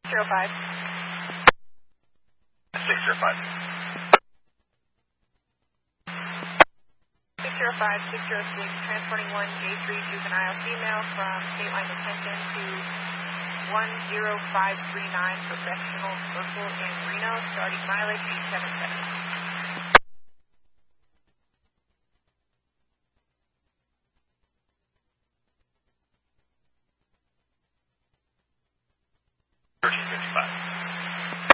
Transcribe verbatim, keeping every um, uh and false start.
zero five. six zero five. six zero five, six zero six, transporting one J three juvenile female from State Line Detention to one zero five three nine Professional Circle in Reno, starting mileage eight seven seven. thirteen fifty-five.